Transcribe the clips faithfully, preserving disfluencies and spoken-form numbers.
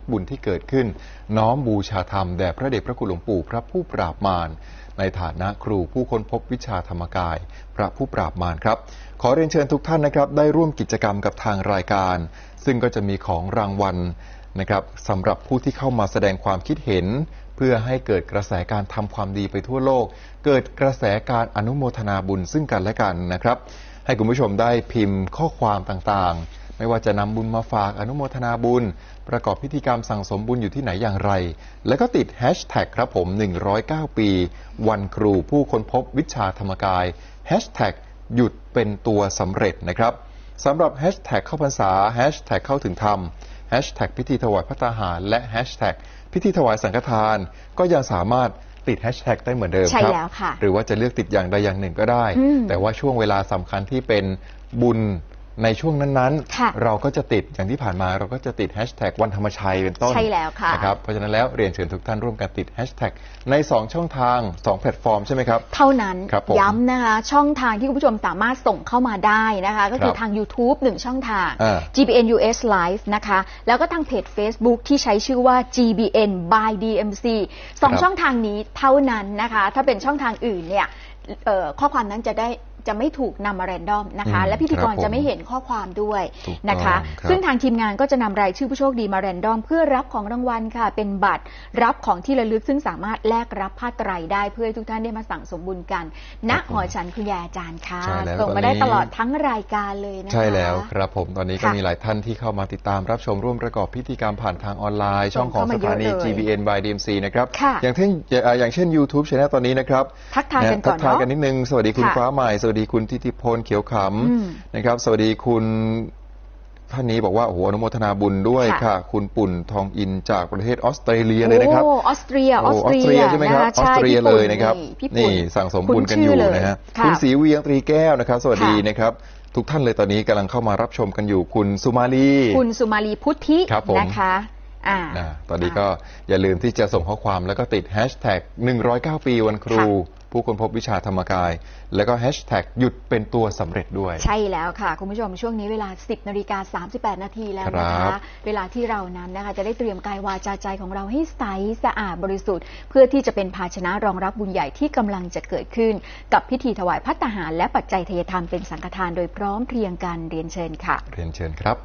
บุญที่เกิดขึ้นน้อมบูชาธรรมแด่พระเดชพระคุณหลวงปู่พระผู้ปราบมารในฐานะครูผู้ค้นพบวิชาธรรมกายพระผู้ปราบมารครับขอเรียนเชิญทุกท่านนะครับได้ร่วมกิจกรรมกับทางรายการซึ่งก็จะมีของรางวัลนะครับสำหรับผู้ที่เข้ามาแสดงความคิดเห็นเพื่อให้เกิดกระแสการทำความดีไปทั่วโลกเกิดกระแสการอนุโมทนาบุญซึ่งกันและกันนะครับให้คุณผู้ชมได้พิมพ์ข้อความต่างๆไม่ว่าจะนำบุญมาฝากอนุโมทนาบุญประกอบพิธีกรรมสั่งสมบุญอยู่ที่ไหนอย่างไรแล้วก็ติดแฮชแท็กครับผมหนึ่งร้อยเก้าปีวันครูผู้ค้นพบวิชาธรรมกายแฮชแท็กหยุดเป็นตัวสำเร็จนะครับสำหรับแฮชแท็กเข้าพรรษาแฮชแท็กเข้าถึงธรรมแฮชแท็กพิธีถวายพระตาหารและแฮชแท็กพิธีถวายสังฆทานก็ยังสามารถติดแฮชแท็กได้เหมือนเดิมครับหรือว่าจะเลือกติดอย่างใดอย่างหนึ่งก็ได้แต่ว่าช่วงเวลาสำคัญที่เป็นบุญในช่วงนั้นๆเราก็จะติดอย่างที่ผ่านมาเราก็จะติดแฮชแท็กวันธรรมชัยเป็นต้นใช่แล้วค่ะนะครับเพราะฉะนั้นแล้วเรียนเชิญทุกท่านร่วมกันติดแฮชแท็กในสองช่องทางสองแพลตฟอร์มใช่ไหมครับเท่านั้นย้ำนะคะช่องทางที่คุณผู้ชมสามารถส่งเข้ามาได้นะคะก็คือทาง YouTube หนึ่งช่องทาง จี บี เอ็น ยู เอส Live นะคะแล้วก็ทางเพจ Facebook ที่ใช้ชื่อว่า จี บี เอ็น by ดี เอ็ม ซี สองช่องทางนี้เท่านั้นนะคะถ้าเป็นช่องทางอื่นเนี่ยข้อความนั้นจะได้จะไม่ถูกนำมาแรนดอมนะคะและพิธีกรจะไม่เห็นข้อความด้วยนะคะซึ่งทางทีมงานก็จะนำรายชื่อผู้โชคดีมาแรนดอมเพื่อรับของรางวัลค่ะเป็นบัตรรับของที่ระลึกซึ่งสามารถแลกรับผ้าไตรได้เพื่อให้ทุกท่านได้มาสั่งสมบุญกันณหอฉันคุณยายอาจารย์ค่ะส่งมาได้ตลอดทั้งรายการเลยนะคะใช่แล้วครับผมตอนนี้ก็มีหลายท่านที่เข้ามาติดตามรับชมร่วมประกอบพิธีกรรมผ่านทางออนไลน์ช่องของสถานี จี บี เอ็น by ดี เอ็ม ซี นะครับอย่างเช่นอย่างเช่น YouTube Channel ตอนนี้นะครับทักทายกันก่อนเนาะทักทายกันนิดนึงสวัสดีคุณฟ้าใหม่สวัสดีคุณทิติพลเขียวขำนะครับสวัสดีคุณท่านนี้บอกว่าโอ้โหอนุโมทนาบุญด้วยค่ะคุณปุ่นทองอินจากประเทศออสเตรเลียเลยนะครับออสเตรียออสเตรียใช่ไหมครับออสเตรียเลยนะครับนี่สั่งสมบุญกันอยู่นะฮะคุณศรีเวียงตรีแก้วนะครับสวัสดีนะครับทุกท่านเลยตอนนี้กำลังเข้ามารับชมกันอยู่คุณสุมาลีคุณสุมาลีพุทธินะคะอ่าตอนนี้ก็อย่าลืมที่จะส่งข้อความแล้วก็ติดแฮชแท็กหนึ่งร้อยเก้าปีวันครูผู้ค้นพบวิชาธรรมกายแล้วก็แฮชแท็กหยุดเป็นตัวสำเร็จด้วยใช่แล้วค่ะคุณผู้ชมช่วงนี้เวลา สิบนาฬิกาสามสิบแปดนาทีแล้วนะคะเวลาที่เรานั้นนะคะจะได้เตรียมกายวาจาใจของเราให้ใสสะอาดบริสุทธิ์เพื่อที่จะเป็นภาชนะรองรับบุญใหญ่ที่กำลังจะเกิดขึ้นกับพิธีถวายภัตตาหารและปัจจัยทายธรรมเป็นสังฆทานโดยพร้อมเพรียงกันเรียนเชิญค่ะเรียนเชิญครับ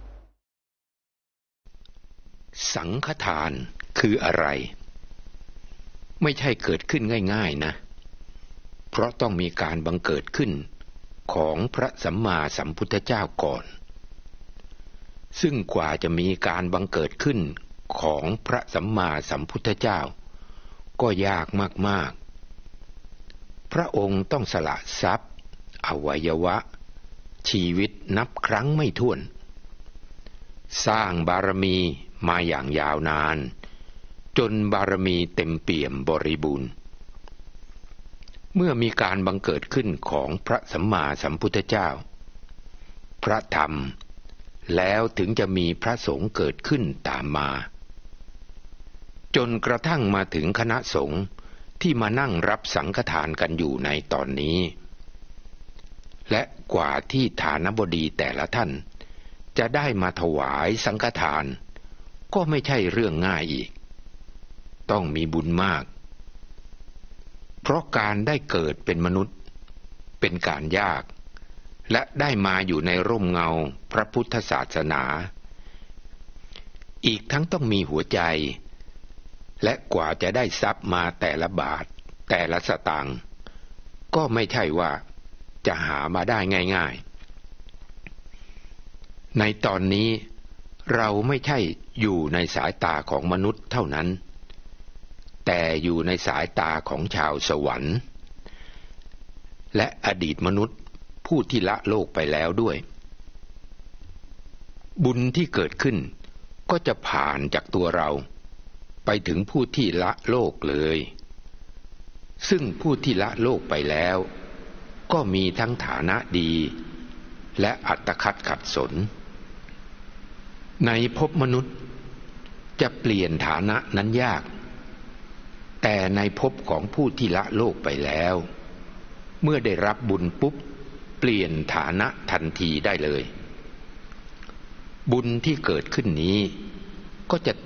สังฆทานคืออะไรไม่ใช่เกิดขึ้นง่ายๆนะเพราะต้องมีการบังเกิดขึ้นของพระสัมมาสัมพุทธเจ้าก่อนซึ่งกว่าจะมีการบังเกิดขึ้นของพระสัมมาสัมพุทธเจ้าก็ยากมากๆพระองค์ต้องสละทรัพย์อวัยวะชีวิตนับครั้งไม่ถ้วนสร้างบารมีมาอย่างยาวนานจนบารมีเต็มเปี่ยมบริบูรณ์เมื่อมีการบังเกิดขึ้นของพระสัมมาสัมพุทธเจ้าพระธรรมแล้วถึงจะมีพระสงฆ์เกิดขึ้นตามมาจนกระทั่งมาถึงคณะสงฆ์ที่มานั่งรับสังฆทานกันอยู่ในตอนนี้และกว่าที่ฐานบดีแต่ละท่านจะได้มาถวายสังฆทานก็ไม่ใช่เรื่องง่ายอีกต้องมีบุญมากเพราะการได้เกิดเป็นมนุษย์เป็นการยากและได้มาอยู่ในร่มเงาพระพุทธศาสนาอีกทั้งต้องมีหัวใจและกว่าจะได้ทรัพย์มาแต่ละบาทแต่ละสตางค์ก็ไม่ใช่ว่าจะหามาได้ง่ายๆในตอนนี้เราไม่ใช่อยู่ในสายตาของมนุษย์เท่านั้นแต่อยู่ในสายตาของชาวสวรรค์และอดีตมนุษย์ผู้ที่ละโลกไปแล้วด้วยบุญที่เกิดขึ้นก็จะผ่านจากตัวเราไปถึงผู้ที่ละโลกเลยซึ่งผู้ที่ละโลกไปแล้วก็มีทั้งฐานะดีและอัตคัดขัดสนในภพมนุษย์จะเปลี่ยนฐานะนั้นยากแต่ในภพของผู้ที่ละโลกไปแล้วเมื่อได้รับบุญปุ๊บเปลี่ยนฐานะทันทีได้เลยบุญที่เกิดขึ้นนี้ก็จะ